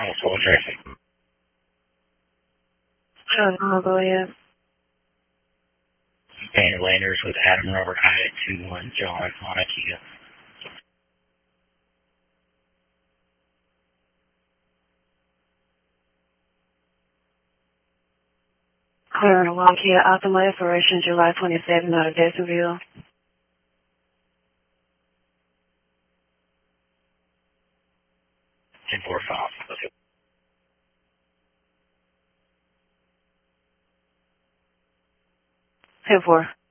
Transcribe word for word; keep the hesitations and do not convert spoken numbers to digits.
Oh, full traffic. Sure, I'll go ahead. Painter Landers with Adam Robert Hyatt, two one John Monakia. Clearing a walk here, Optimal Exploration, July twenty-seventh, out of Jacksonville. ten four five. Okay. ten four.